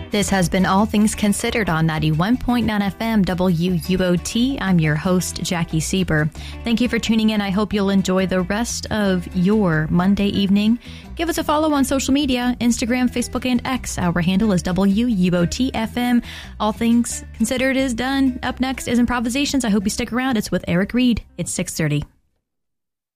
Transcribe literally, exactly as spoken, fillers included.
This has been All Things Considered on ninety-one point nine F M W U O T. I'm your host, Jackie Sieber. Thank you for tuning in. I hope you'll enjoy the rest of your Monday evening. Give us a follow on social media, Instagram, Facebook, and X. Our handle is W U O T F M. All Things Considered is done. Up next is Improvisations. I hope you stick around. It's with Eric Reed. It's six thirty.